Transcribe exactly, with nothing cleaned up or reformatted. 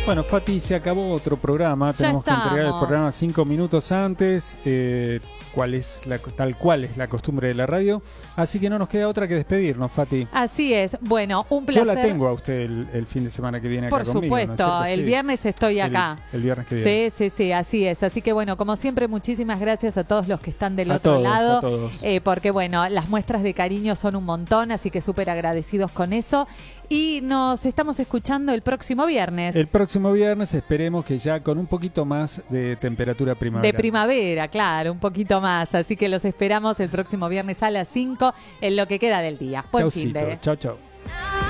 Bueno, Fati, se acabó otro programa. Ya Tenemos estamos. que entregar el programa cinco minutos antes, eh, cual es la, tal cual es la costumbre de la radio. Así que no nos queda otra que despedirnos, Fati. Así es. Bueno, un placer. Yo la tengo a usted el, el fin de semana que viene acá Por conmigo, ¿no es supuesto, cierto? el Sí. viernes estoy acá. El, el viernes que viene. Sí, sí, sí, así es. Así que bueno, como siempre, muchísimas gracias a todos los que están del A otro todos, lado. a todos. Eh, porque bueno, las muestras de cariño son un montón, así que súper agradecidos con eso. Y nos estamos escuchando el próximo viernes. El próximo viernes esperemos que ya con un poquito más de temperatura primaveral. De primavera, claro, un poquito más. Así que los esperamos el próximo viernes a las cinco en lo que queda del día. Buen fin Chaucito, de... chau, chau.